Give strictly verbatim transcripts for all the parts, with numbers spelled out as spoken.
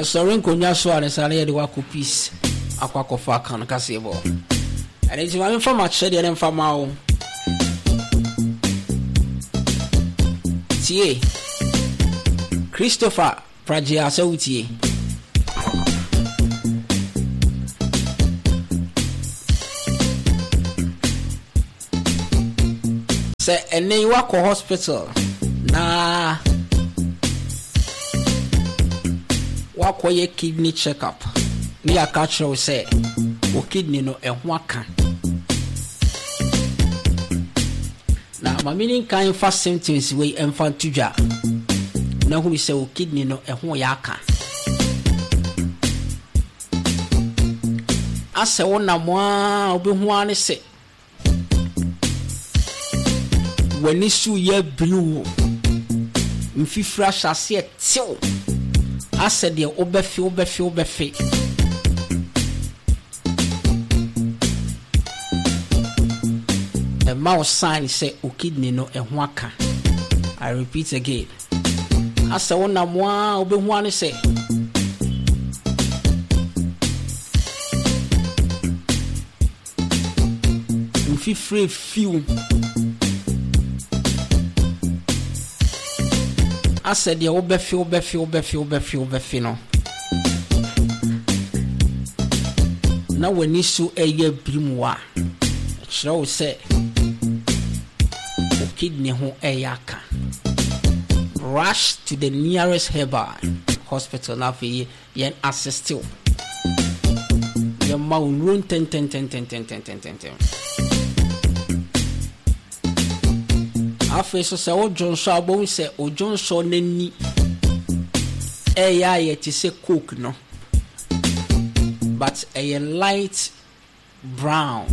yes sorry nkonya so ane sare ye de wa ko peace akwa ko fa kan kasebo ene ti ma from a chede ne from ma o tie Christopher Praja Sautie say ene you wa ko hospital na wa ko ye kidney check up ni aka we say o kidney no ehwo aka na ma meaning kan fa symptoms we enfant tuja na hu say o kidney no ehwo ya aka ase wona mo a obehu ane se wani su ye blue mfifra chassis etil ase de obefi obefi obefi a mouse sign say o kidney no ehwo aka. I repeat again ase wona mo a obehu ane se mfifra fiu ase de obefi obefi obefi obefi obefi no na wani su eye brimwa chiro se o kidney ho eyaka rush to the nearest herbal hospital na fe yen assist you your mount run ten ten ten ten ten ten ten ten afi so se o Johnson abon se o Johnson nani e ya ye ti se coke no but a light brown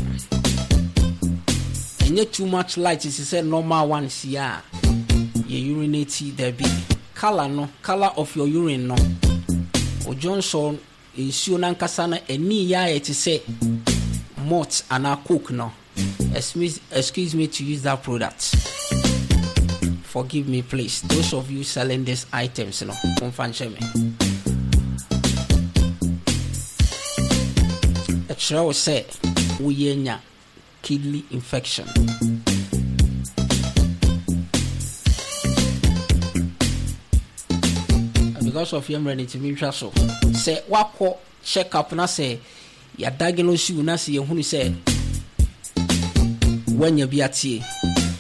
and too much light is say normal one here you urinate there be color no color of your urine no o Johnson issue nan kasa na eni ya ye ti say malt and a coke no excuse excuse me to use that product. Forgive me, please. Those of you selling these items, you know, don't fancy me. A child say, we yenya kidney infection. And because of him ready to be so, say, wako check up na say, ya diagnose you na say, you who say, when you be at here.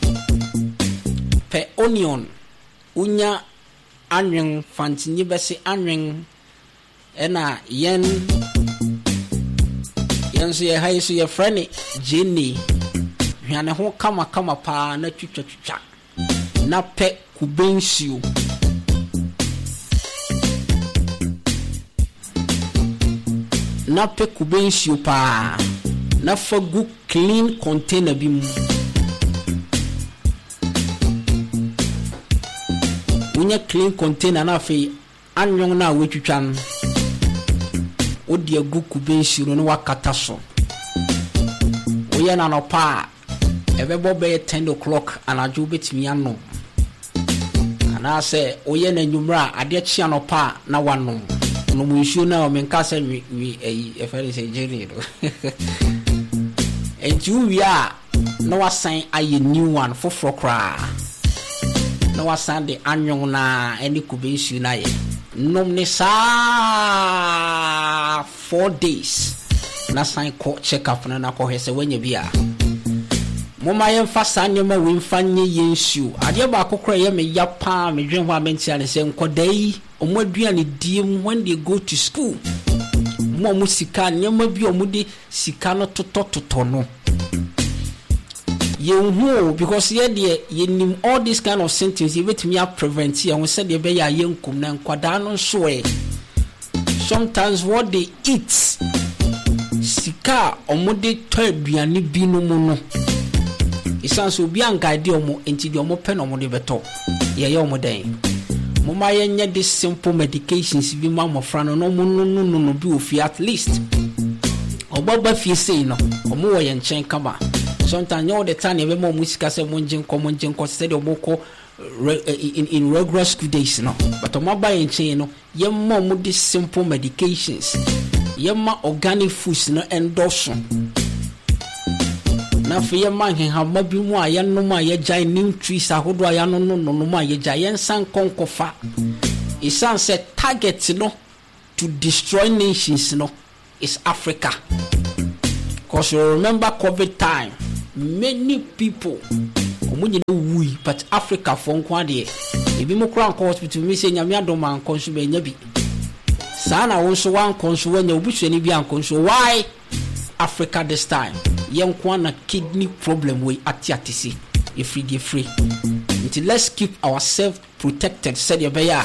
Pe onion unya anwen fantinye bese anwen ena yen yen so ye hay so ye frene Jenny hwane ho kama kama pa na twitwa twitwa na pe kubensiu na pe kubensiu pa na fagu clean container bi mu unya clean container na fe anyon na wetwitwan odi agu kubensi no wakata so oye na no pa ebebo be ten o'clock anajo betimi ano ana se oye na nyumra ade chi ano pa na wano no mu issue na o menka se wi wi e fere se jeri do enju wi a no wasan aye new one for for kra no wasan de anyon na any kubensi na ye nom ne sa four days na sign ko check up na na ko hese wanya bia moma ye mfa sanyema we mfa nye yensu ade ba akokora ye me yapa me dwen ho amentia ne se nkodai omoaduane diem when they go to school mo musika nyema bi omudi sika no totototo no ye hu because ye de ye nim all this kind of symptoms ye betimi a prevent ye won se de be ya ye nkum na nkwada no so e sometimes what they eat sika omudi to aduane bi no mu no isanso obi anka de omo enti de omo pe no mo de beto ye ye omo den mo ma ye nya this simple medications bi ma mo fra no no mo no no no bi ofi at least obaba fi sei no omo wo ye nchen kama sometimes all the time we mo musika se mo njen ko mo njen ko se de omo ko in in regular school days no but o maba yen chain no ye mo mo this simple medications ye ma organic foods no endorse na fe ye ma hen ha ma bi mu a ye no ma ye jai new trees ahodo a ya no no no ma ye jai ye nsan konkofa it sounds say target no to destroy nations no is Africa. Because you remember COVID time, many people we but Africa for nkwade e bi mo kran ko hospital mi se nyame adoma ankonso be nya bi sana won so wan konso wanya obusuani bi ankonso why Africa this time yenkwa na kidney problem we atiatisi e free dey free until let's keep ourselves protected said ya beya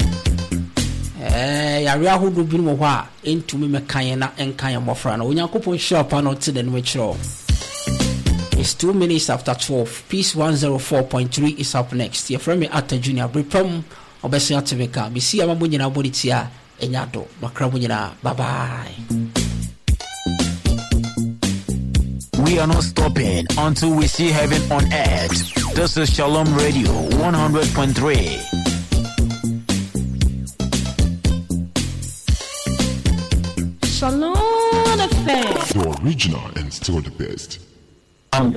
eh ya ria hodo bi mo ho a entumi mekan na enkan ya mofra na onyankopon shop na ote de no mechiro. It's two minutes after twelve. Peace one oh four point three is up next. Your friend me Atta Junior Bripom obesi atebeka. Me see ama munyina body tia enyado. Makra munyina. Bye bye. We are not stopping until we see heaven on earth. This is Shalom Radio one hundred point three. Shalom affair. The original and still the best. Ghana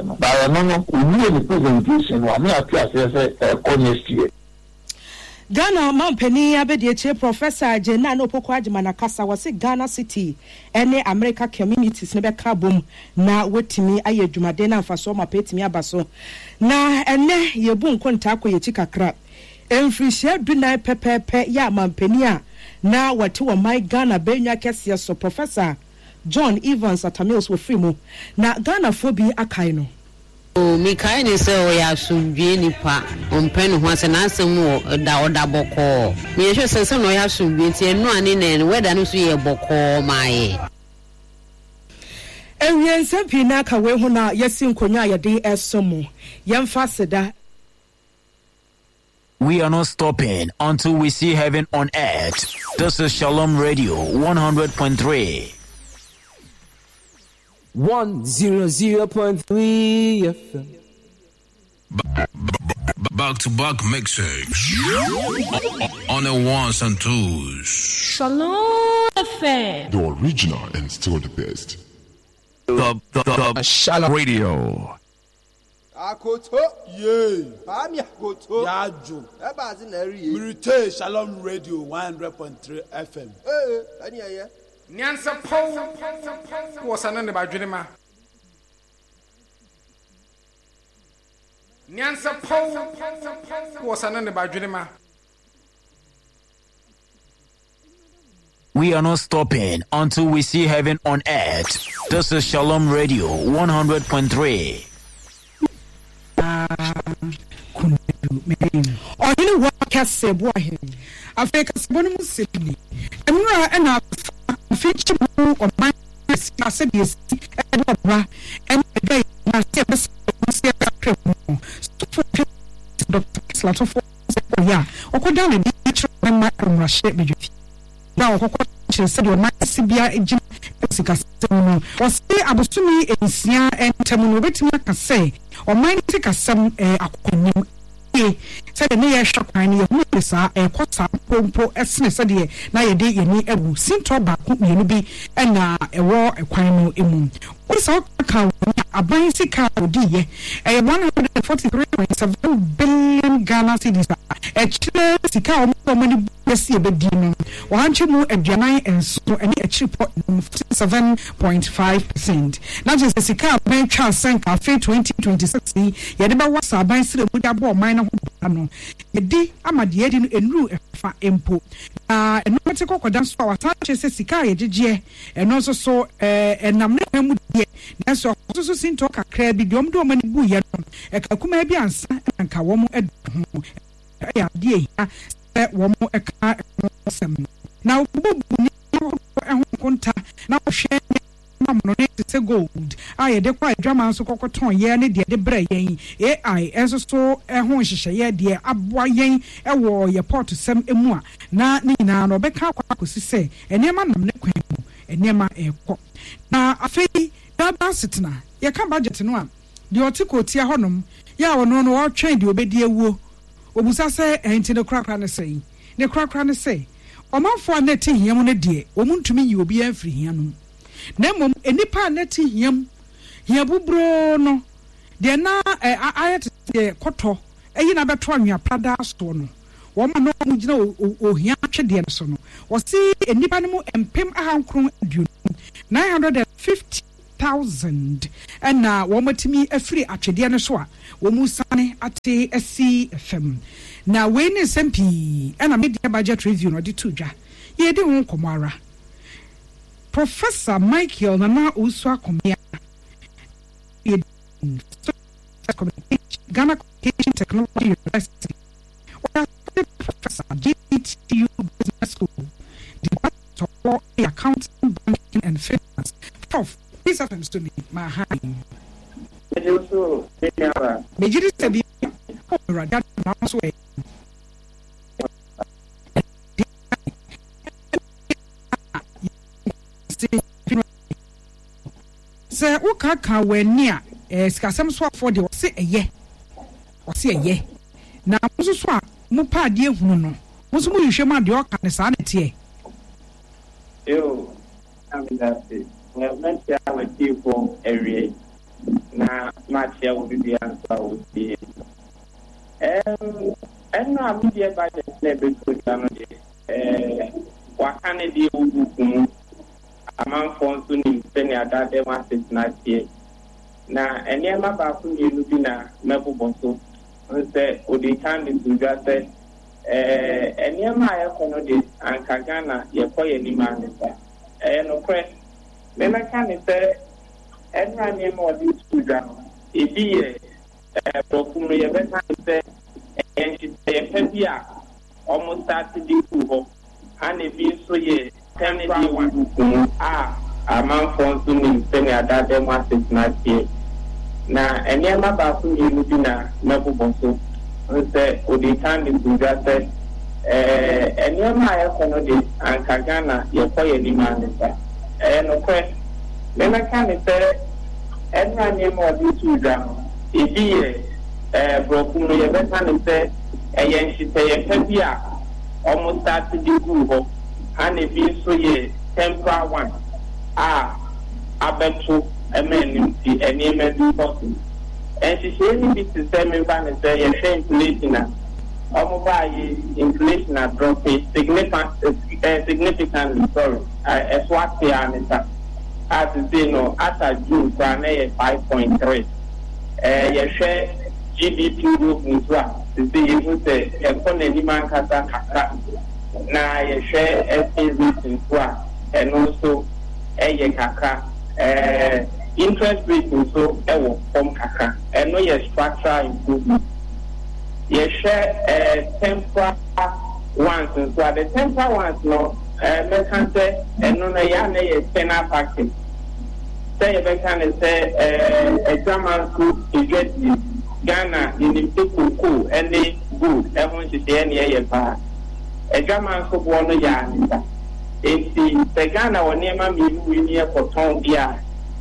Mampeni Abedi Professor Jena no Poko Ajimana Kasa was Ghana City any America communities never carbon na wetimi aye Jumadena faso ma petimi abaso na ene yebun kontako ye chikakra emfrisia dunai pepepe ya Mampeni a na wati wa my Ghana benya kese so Professor John Evans Atamils wo free mu na Ghana phobi akai no o mi kai ni se o ya sumdwe nipa o mpenu ho ase na asem o da o da boko mi ehwe se se no ya sumdwe ti enu ani na en weda no so ye boko mai ewie sempi na ka we ho na yesi nkonya ya de esomo yemfa seda. We are not stopping until we see heaven on earth. This is Shalom Radio one hundred point three. one hundred point three F M. Back to back mixes on the ones and twos. Shalom F M. The original and still the best. The, the, the, the Shalom Radio. Akoto ye Bami akoto Yajo Eba zi na ri ye Mirite Shalom Radio one hundred point three F M. Eh ani aye Nyansa po ko sanan de badwene ma Nyansa po ko sanan de badwene ma. We are not stopping until we see heaven on earth. This is Shalom Radio one hundred point three. Oh, you know what I can say, boy? I think it's one of the and we are enough feature or my said yes, and again, I said, Doctor Slato for yeah, or go down in the nature of my rush. Now, said your Sibia engine was say Abusumi and Sia and Tamuno say, or mine take a some acronym. Said the near shop and your Missa and Quasa Pompo Esne said ye, now a day you need a woo, Sinto back, you be and a war a quino immune. What's our account? A bicycle car, dear, a one hundred forty-three point seven billion Ghana cities. A Chile cow, many see a bit demon. One more a Janai and so any a cheap seven point five percent. Not just a cigar, Ben Charles Sanka, Fay twenty twenty six. Yadaba was a bicycle with a ball minor. A day, I'm a dead in a new impo. Uh, and no matter what dance for our touches, a cigar, and also so, and I'm not that's also seen talk a crab, the Dom Doman Buya, a Kakumabians, and Kawamu at home. Dear, one more a car. Now, now share. No say gold. I de quite drama so cocoton ye ne de bre yen. A I enso so e ho hihye ye de aboa yen e wo ye port sem emu a na ni na no be ka kwakosi se enema nam ne kwan mu enema e kɔ na afei da basitna ye ka budget no a de otikoti honom ya wono no wo twen de obedi ewuo obusa say enti ne krakra ne say ne krakra ne say omanfo na ti hiam ne de omuntumi yi obi afri hiam na mom enipa na ti hiam hiabubro no de na ayet de koto eyi na beto anwa prada sto no wo ma no mu gina ohia twede no so no wo si enipa no mu empem ahankron aduonu nine hundred fifty thousand and na wo matimi afri atwede no so a wo mu sane ate asi fm na we ne sempi na media budget review no de tudwa ye de ho komara Professor Michael Nana Usu Akomia Ghana Communication Technology University Professor G T U Business School Department of Accounting, Banking and Finance. Prof, this happens to me, my high. Major Sabi, that mouse way. Sir, Okaka, when near a scasam swap for the say a ye or say a ye. Now, Musu Mupa, dear Huno, Musu, you shall not your kind of sanity. You, I mean, that's it. We have met our people every now, much here will be the answer would be. Um, and now, media budget never could have what can it do? Among phones to need senior that they want it not here. Now, any of my bathroom you look in a maple bottle, and say, would they can do just say, any of my economies and Kagana, your boy any man, and no press. Then I can say, and I name all these children. It be a procurement, a better say, and she say, heavy almost started the cool, and it be so ye. Temporary one. Ah, among phones to me, senior that they want it not here. Now, any of my bathroom you look in a maple bottle, and say, would they can do just say, any of my economies and Kagana, your boy any man is that. And of course, then I can say, and I name all these children. It be a broken, you better say, a young she say a heavy almost started the cool. And if you so ye temporary one, ah, I bet you a man in the any man possible. And she said, this is the same van say a shame inflation. Almost inflation are dropping significant, significantly. Sorry, as what they are, as you know, as a June, five point three. Uh, you share G D P growth as well. To see if you say, a phone man kata. Na ye share S A rates kwa and also eye kaka eh interest rate also ewo from kaka and no ye structural improvement ye share eh temporary ones and so the temporary ones no eh me can say and no na ya na ye tenor package say ye can say eh exam school you get Ghana in the people cool and they good e won she say any ye pa a German football yard. If the Ghana or near me, we near for Tom Bia,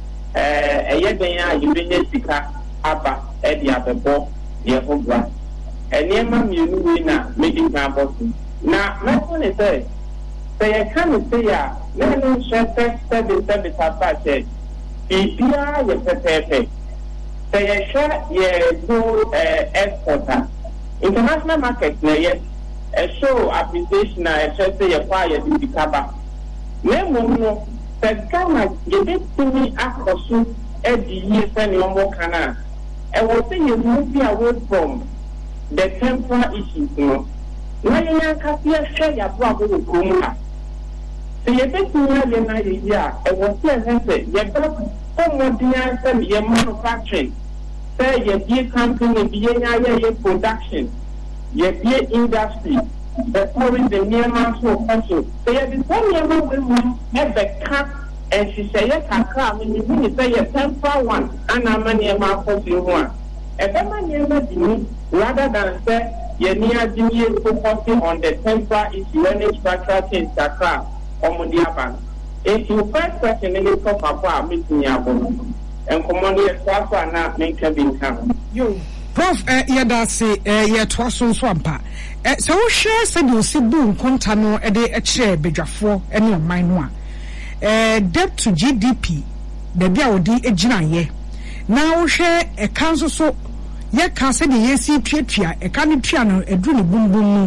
a year you didn't pick up Abba, Eddie Abba, your home run. And near me, you winner, making my bottom. Now, my son is say, say I can't say, ya, let me share text service service at said, P P R, your pepe. Say I share your good exporter. International market, yes. A show appreciation I shall say a fire to the cover. No, the Ghana gave it to me after soon every year sending on more canal. I was saying you move away from the temporal issues. No, now you can't share your problem with Kuma. So you bet me a year. I was saying, you got some the answer, your manufacturing. Say your beer company, beer production. Yet, industry, the foreign the near man so also. So, yet, the one year woman have the cap and she say, yes, I come and you say, a temporary one, and I'm a near man for you one. A better never do rather than say, you're near the focusing on the temporary issue and structural change that crap on the other. If you first question in the top of our meeting, and command your staff are not making income. You. Prof eh yada se eh ye to aso so ampa eh se wo hwe se de osibu nkonta no e de e kire bedwafo ene oman no a eh debt to G D P da bia odi egina ye na wo hwe e kan so so ye ka se de yesi tuatua e ka ne tua no edu ne bumbum no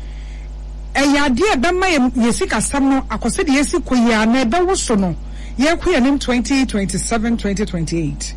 e ya de e be ma yesi kasam no akose de yesi koyia na e be wo so no ye koyia nim twenty twenty-seven twenty twenty-eight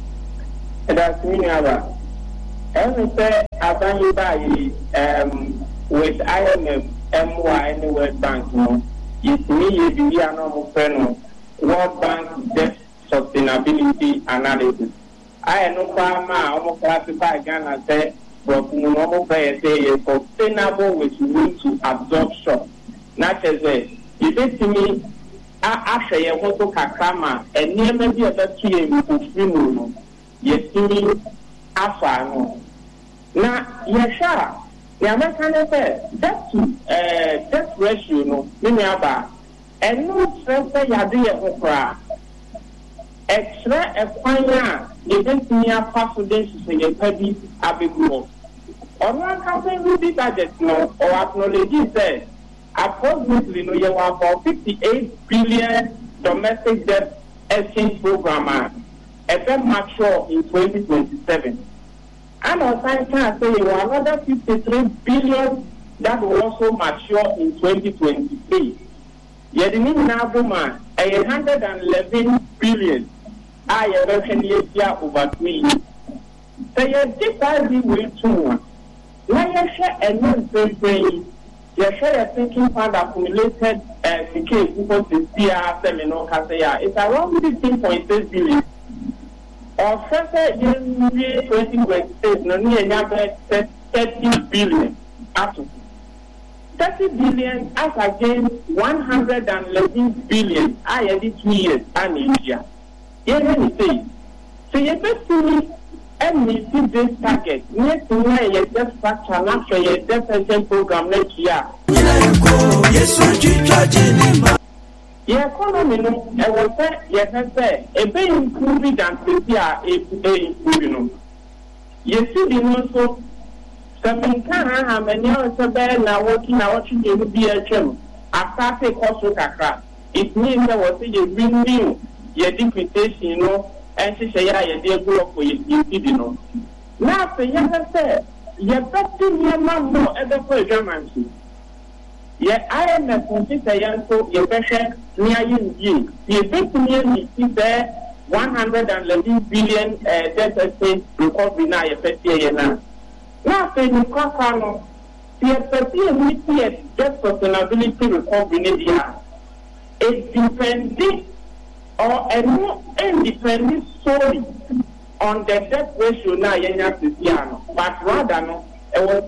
e da sini aba and say Abani Bayi um with I M F, M Y and the World Bank no it's me you be an friend World Bank debt sustainability analysis. I know farmer almost classify Ghana say but normal pay say is sustainable with room to absorb shock. Not as a if it to me I say you want to kakama and near maybe a better year for free no yes me afa no na yesha ya mekane say debt to uh debt ratio no me aba eno stress ya de ye ho kra extra ekwanya ye betimi afa so de se ye padi abegu ono ka say we budget no or acknowledge say approximately no ye wa for fifty-eight billion domestic debt exchange program a be mature in twenty twenty-seven. And also can say another fifty-three billion that will also mature in twenty twenty-eight. Yet the new Nabuma, a one hundred eleven billion, I have a year over three. So you decide way too. Now you share a new thing. You share a thinking fund accumulated uh, the case because the C R seminar can say it's around fifteen point six billion. Or first year twenty twenty-six, no near number thirty billion. After thirty billion as against one hundred eleven billion. I added two years and a year. Here you say, so you best see and you see this target. Next year, you just structure not for your defense program next year. The economy, I will say, yes, I say, a very improving than fifty are a improving. You see, the also, something can have many hours a bear now working out watching you be a gem. After take also a it means I was a bring new, your deputation, you know, and she say, I dear go for you, you know. Now, the young said, you're betting your mom more ever for Germany. Yet I am a consider young so your patient near you. The big nearly there one hundred eleven billion uh, debt estate recovery now a petty year now. Now, saying you can't follow the petty immediate debt sustainability recovery in India. It depends or a more independent story on the debt ratio now, but rather, no, it was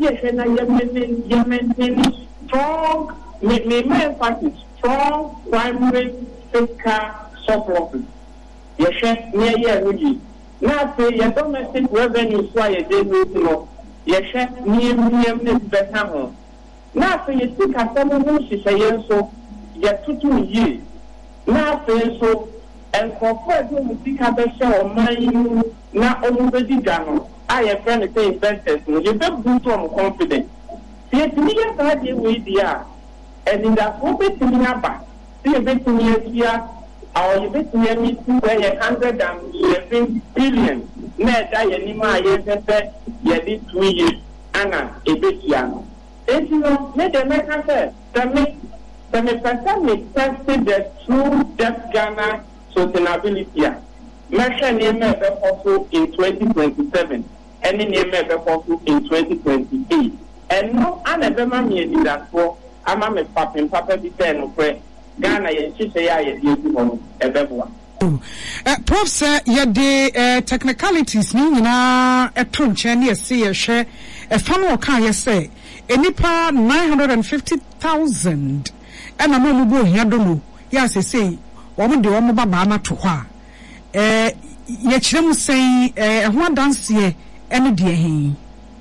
here maintaining strong, may, may emphasis, strong primary fiscal surpluses. Yes, near year, now say your domestic revenue, so I did with no, yes, near near better home. Now say you think a seven months is a year so, yet two two years. Now say so, and for first, you think a better or mine, now already done. I have friends say investors, you better do some confidence. The media party with the and in that open to me about the bit near here, our bit near me to a hundred and eleven billion. Net I anima, yes, yes, two years, Anna, a bit young. If you know, let the American say, the make the make tested the true debt Ghana sustainability. Measure name also in twenty twenty-seven, and in name also in twenty twenty-eight. And no, I never made that for I'm a papa and papa be ten of Ghana, and she say, I am a better. Prof, sir, your day technicalities mean na a punch and yes, see a share a funnel can you say any part nine hundred and fifty thousand and a moment go here, don't know. Yes, I say, woman, the woman Baba to her. Eh, yet you say, eh, one dance here, any dear him.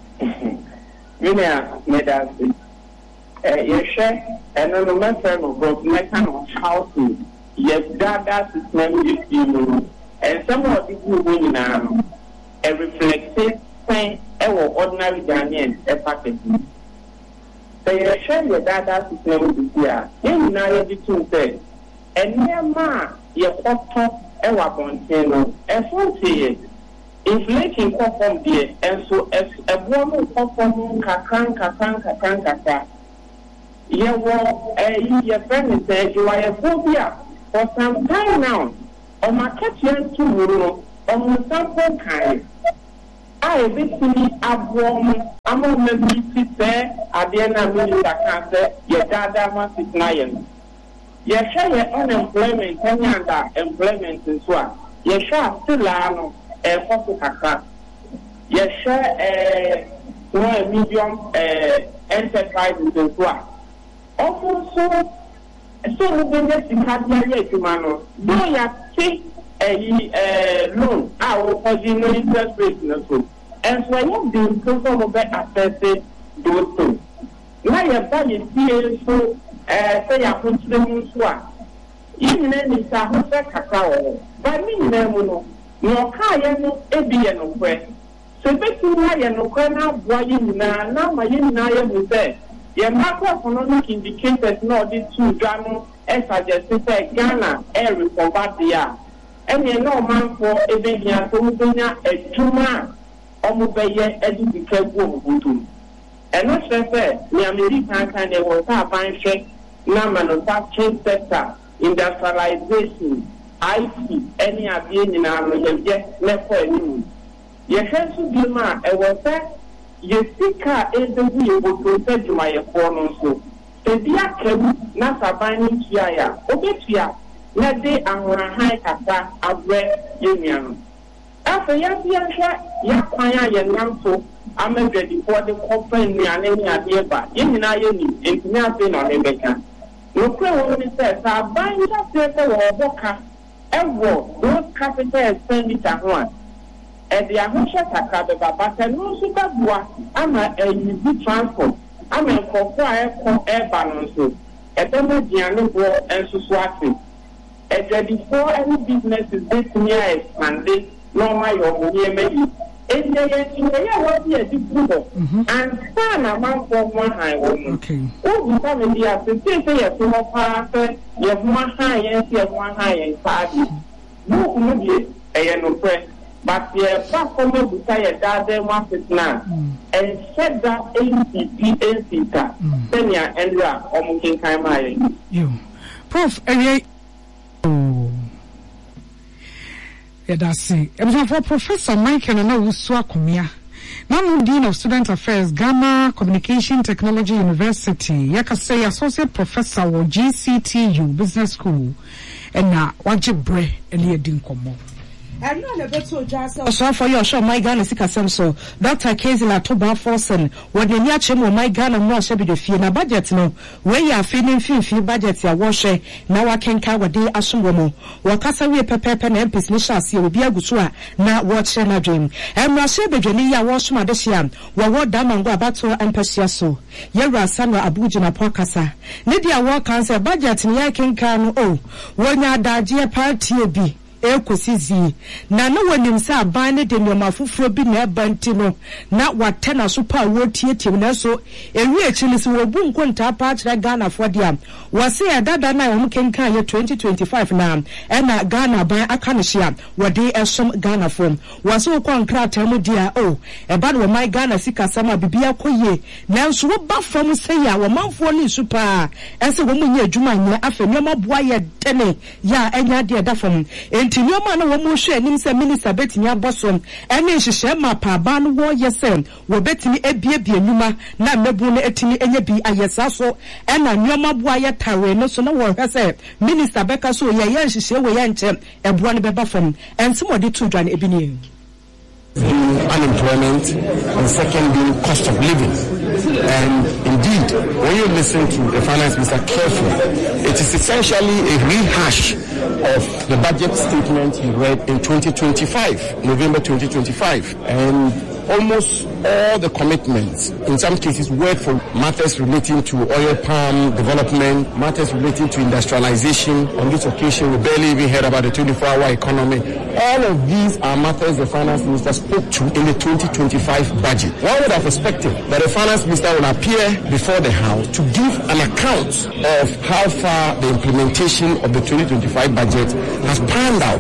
Mina medasi eh yeshe eno no matter no but matter of how to yes that that system is you and some of the people we now a reflective thing ɛwɔ ordinary Ghanaian package. Sɛ yɛhwɛ yɛ data system bi a yɛn nyinaa yɛde tum sɛ nneɛma a yɛkɔtɔ ɛwɔ abɔnten no ɛfo nteɛ inflation kɔ fam deɛ ɛnso ɛboɔ no kɔ fam nkakra nkakra nkakra nkakra yɛwɔ ɛyi yɛfrɛ ne sɛ adwumayɛfoɔ bi a for some time now ɔmo akatua nto wuro no ɔmo nsampo kaeɛ a ebetumi aboɔ mo ama ɔmo bi ti sɛ adeɛ na minista kan sɛ yɛ daadaa ma fitna yɛ no yɛhwɛ yɛ unemployment ɛnyɛ under employment nso a yɛhwɛ asilaa no ɛkɔ so kakra yɛhwɛ ɛɛ wɔn medium ɛɛ enterprises nso a ɔmo nso so mo bɛ nyɛ sika bi ayɛ adwuma no do yɛate ɛyi ɛɛ loan a wɔkɔgye no interest rate no so ɛnso ɛyɛ de nso sɛ mo bɛ asɛse those things na yɛba yɛ fie nso ɛɛ sɛ yɛakokyerɛ mu nso a yɛn nyinaa ni sɛ ahosɛ kakra wɔ hɔ ba ne nyinaa mu no nea ɔkaa yɛ no ebi yɛ nokorɛ sɛ ebetumi ayɛ nokorɛ na aboa yɛn nyinaa na ama yɛn nyinaa yɛ mu sɛ yɛn macroeconomic indicators na ɔde tu dwa no ɛsuggest sɛ Ghana ɛrekɔba deɛ a ɛnneɛ na ɔmanfoɔ ebehia sɛ wɔbɛnya adwuma a wɔn bɛyɛ ɛde sika gu wɔn bɔtɔm ɛno kyerɛ sɛ nea medi kan kan deɛ wɔn sɛ aban hwɛ na manufacturing sector industrialization I T ɛne adeɛ nyinaa no yɛyɛ n'ɛkɔ anim yɛhwɛ nso bi mu a ɛwɔ sɛ yɛsika a ɛbɛgu yɛ bɔtɔm sɛ dwumayɛfoɔ no nso ebi akabu na saban no tua yɛ a obetua na de ahorahan kakra abrɛ yɛn nua no afei yɛasi yɛhwɛ yɛakwan a yɛnam so ama dwadifoɔ de kɔfa nnuane ne adeɛ ba yɛn nyinaa yɛnim ntumi afei na ɔne bɛka nokura wɔn ne sɛ sɛ aban nhyɛseɛ sɛ wɔrebɔ ka ɛwɔ those capital expenditure ho a ɛde ahohyɛ kakra bɛba bata no nso bɛboa ama ɛyizi transport ama nkɔfo a ɛkɔ ɛba no nso ɛbɛma aduaneboɔ nso so ase ɛdwadifoɔ ɛne businesses bɛtumi a expande na ɔma yɛ ɔmo nneɛma yi ɛnna yɛn nkyɛn yɛ wɔn bi adi gu hɔ ansa na amanfoɔ ho ahan wɔ mu wobu sami bi ase tie sɛ yɛ so hɔ paa sɛ yɛ ho ahan yɛn si yɛ ho ahan yɛn paa bi buuku no bie ɛyɛ nokorɛ but yɛ ba fɔm ebusa yɛ daadaa mu afetena ɛnhyɛ da N C P N C ta sɛnea ɛndu a ɔmo kenkan maa yɛ. Prof ɛyɛ yɛdase ebusafo Professor Michael na wusu akomia na no Dean of Student Affairs Ghana Communication Technology University yakase Associate Professor wɔ G C T U Business School ɛna wagye bre ɛne edi nkɔmmɔ. And no, the better just so for your show, my Ghana Sikasem so Doctor Kazila Toba Forsen, what the near chemo, my Ghana more shabby the fee, na budget no, where you are feeling few few budgets, ya wash, now I can cover day assumo, Wakasa we pepe pen and piss Nisha see will be a gusua, now watch and a dream. And Rashabe Jania wash my desian, wa what damango abato and persiaso, Yera Sandra Abujana Pokasa, Lydia walk answer budget, and ya can can oh, when ya da dear party be. Ekosizi na no wonim sa aban ne de nyoma foforo bi na ebanti no na watena so pa wotietim na so ewi echili so wobu nkonta pa kire Ghana fo dia wose ya dada na wo kenkan ye twenty twenty-five na ena Ghana ban aka ne hia wode esom Ghana fo wose wo kontrata mu dia o eba no my Ghana sika sama bibia koye na nso wo ba fam se ya wo manfo ni super ese wo mu nya adwuma nya afa nyoma boa ye dene ya enya de da fam Tinyoma na wo mo hwe anim se minister betimi abosom ene nhyehyɛ ma pa ba no wo yesem wo betimi ebiebie nyuma na mebu no etimi enye bi ayesa so ena nyoma boa ye tawe no so na wo hwɛ se minister beka so ye ye nhyehyɛ wo ye nche eboa no beba fam ensemo de tu dwan ebi ni unemployment and second being cost of living. And indeed, when you listen to the finance minister carefully, it is essentially a rehash of the budget statement he read in twenty twenty-five, November twenty twenty-five. And almost all the commitments, in some cases, were for matters relating to oil palm development, matters relating to industrialization. On this occasion, we barely even heard about the twenty-four hour economy. All of these are matters the finance minister spoke to in the twenty twenty-five budget. One would have expected that the finance minister will appear before the House to give an account of how far the implementation of the twenty twenty-five budget has panned out.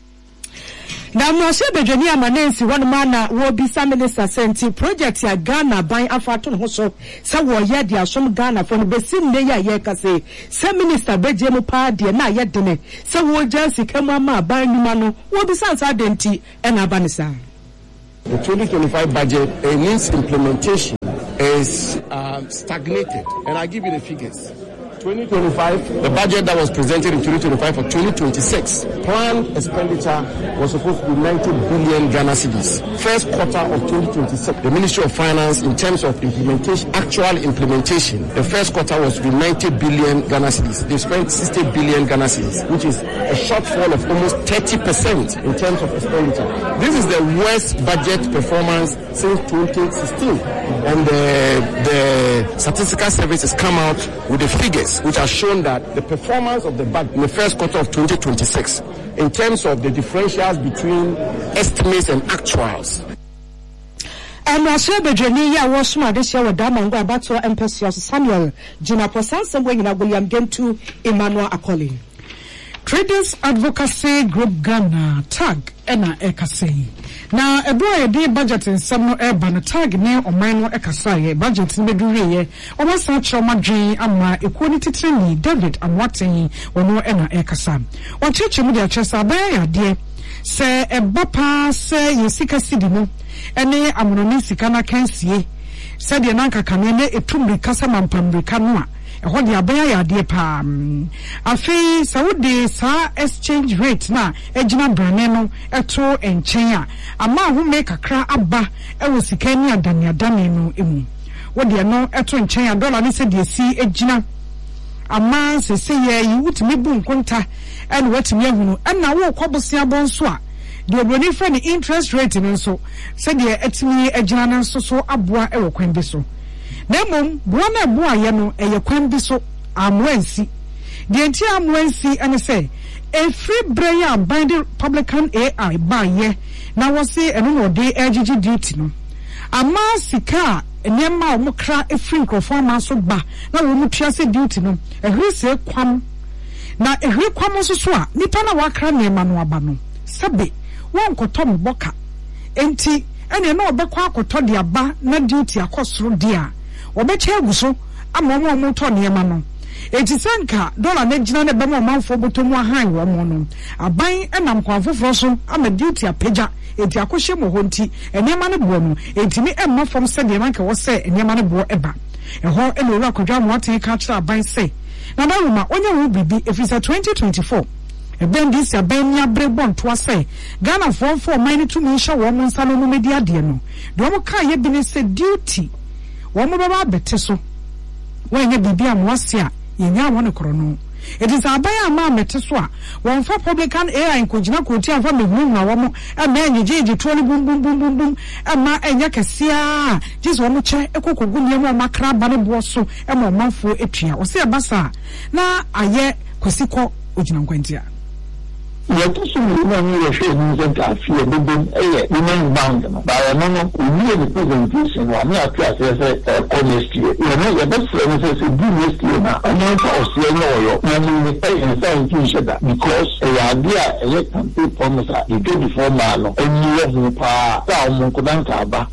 Na mwase bejoni amanensi one mana wo bisa minister senti project ya Ghana ban afato no so se wo ye dia som Ghana fo no besin ne ya ye kase se minister beje mu pa de na ye de ne se wo jansi kama ma ban numa no wo bisa sa denti e na banisa. The twenty twenty-five budget uh, means implementation is uh, stagnated, and I give you the figures. twenty twenty-five, the budget that was presented in twenty twenty-five for twenty twenty-six, planned expenditure was supposed to be ninety billion Ghana cedis. First quarter of twenty twenty-six, the Ministry of Finance, in terms of implementation, actual implementation, the first quarter was to be ninety billion Ghana cedis. They spent sixty billion Ghana cedis, which is a shortfall of almost thirty percent in terms of expenditure. This is the worst budget performance since twenty sixteen, and the, the Statistical Service has come out with the figures which have shown that the performance of the budget in the first quarter of twenty twenty-six, in terms of the differentials between estimates and actuals. And also Bejani ya was smart this year with Damango about to Empress Samuel Jina Posan when William Gentu Emmanuel Akoli. Traders Advocacy Group Ghana tag ena ekase na ebro de budget nsem no eba no tag ne oman no ekasa ye budget ne bedure ye o ma sa choma dwen ama ekoni titreni David Amwaten wono ena ekasa o cheche mu de achesa ba ya de se eba pa se yesika sidi no ene amononi sika na kansie se de nanka kane ne etumri kasa mampamrika no a ehọ de abaya ya de pa afi saudi sa exchange rate na ejina brane no eto enchen a ama ho make kakra aba ewo sika ni adane adane no emu wo de no eto enchen a dollar ni se de si ejina ama se se ye yi wutimi bu nkonta ene watimi ahunu ena wo kwabosia bonso a de obroni fra ni interest rate no so se de etimi ejina no so so aboa ewo kwan bi so Nemum, Buana Buayano, a yakwan biso, amwensi. The entire amwensi, and say, a free brayer binding publican A I by ye, now was say, and no day A G G duty no. A massika, a nema mukra, a free conform so ba, now we must duty no, a huse quam. Now a requam so swa, nipana wakra nema no abano. Sabe, one cotom boka. Enti, and you know, Bakwa cotodia ba, na duty a cost through dear. Obeche aguso amomo omoto niema no etisanka dollar na gina ne bema manfo botomu ahan wo mo no aban enam kwanfoforo so ama duty apeja enti akohye mo honti enema ne bo no entimi emma fom se de manka wo se enema ne bo eba eho ene ora kodwa mo aten ka kira aban se na na ruma onye wo bibi efisa twenty twenty-four eben dis aban nya brebon to ase Ghana for for mine to me sha wo mo nsalo no media de no de mo ka ye bi ne se duty Womo baba bete so wenye bibi amwase a yenya won krono it is abaya ma mete so a won fa publican A I nkogina koti afa mehunu na womo e ma enyeje to ni bum bum bum bum bum e ma enya kesia jesus womo che ekokogu ne mo makra ba ne bo so e ma manfo etua o se e basa na aye kosiko ogina nkwantia yɛto so mu na mi yɛhwɛ mu sɛ nka afie bebem ɛyɛ women bound no baayɛ no no owie ne presentation wa ne ato asɛ sɛ ɛkɔ next year yɛno yɛbɛsrɛ no sɛ sɛ du next year na ɔno nfa ɔseɛ nyɛ ɔyɔ na ne ɛyɛ nsa nti nhyɛ da because ɛyɛ ade a ɛyɛ campaign promise a yɛdwa before maa no ɛnyi yɛ ho paa sɛ a ɔmo nkoda nka aba